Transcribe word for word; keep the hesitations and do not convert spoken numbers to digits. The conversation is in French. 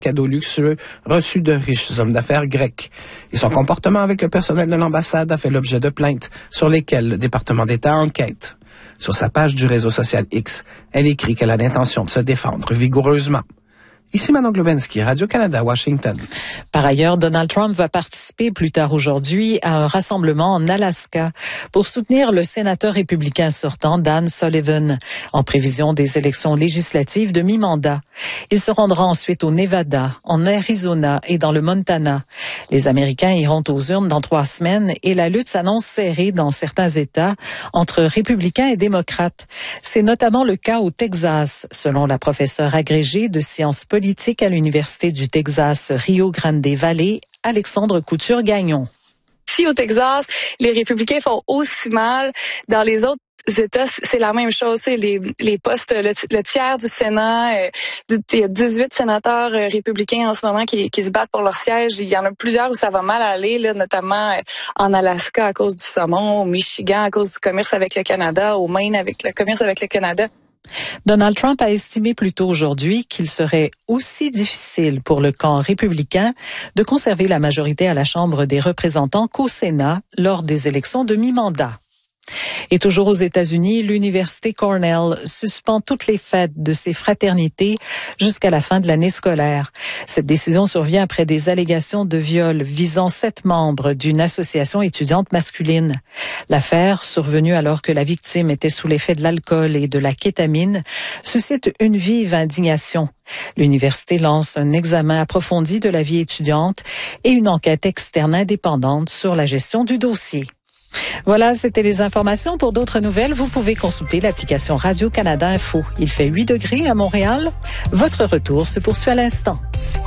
cadeaux luxueux reçus de riches hommes d'affaires grecs. Et son comportement avec le personnel de l'ambassade a fait l'objet de plaintes sur lesquelles le département d'État enquête. Sur sa page du réseau social X, elle écrit qu'elle a l'intention de se défendre vigoureusement. Ici Manon Globensky, Radio-Canada, Washington. Par ailleurs, Donald Trump va participer plus tard aujourd'hui à un rassemblement en Alaska pour soutenir le sénateur républicain sortant Dan Sullivan en prévision des élections législatives de mi-mandat. Il se rendra ensuite au Nevada, en Arizona et dans le Montana. Les Américains iront aux urnes dans trois semaines et la lutte s'annonce serrée dans certains États entre républicains et démocrates. C'est notamment le cas au Texas, selon la professeure agrégée de sciences politiques politique à l'Université du Texas Rio Grande Valley, Alexandre Couture-Gagnon. Si au Texas, les républicains font aussi mal, dans les autres États, c'est la même chose. Les, les postes, le, le tiers du Sénat, euh, il y a dix-huit sénateurs euh, républicains en ce moment qui, qui se battent pour leur siège. Il y en a plusieurs où ça va mal aller, là, notamment euh, en Alaska à cause du saumon, au Michigan à cause du commerce avec le Canada, au Maine avec le commerce avec le Canada. Donald Trump a estimé plus tôt aujourd'hui qu'il serait aussi difficile pour le camp républicain de conserver la majorité à la Chambre des représentants qu'au Sénat lors des élections de mi-mandat. Et toujours aux États-Unis, l'université Cornell suspend toutes les fêtes de ses fraternités jusqu'à la fin de l'année scolaire. Cette décision survient après des allégations de viol visant sept membres d'une association étudiante masculine. L'affaire, survenue alors que la victime était sous l'effet de l'alcool et de la kétamine, suscite une vive indignation. L'université lance un examen approfondi de la vie étudiante et une enquête externe indépendante sur la gestion du dossier. Voilà, c'était les informations. Pour d'autres nouvelles, vous pouvez consulter l'application Radio-Canada Info. Il fait huit degrés à Montréal. Votre retour se poursuit à l'instant.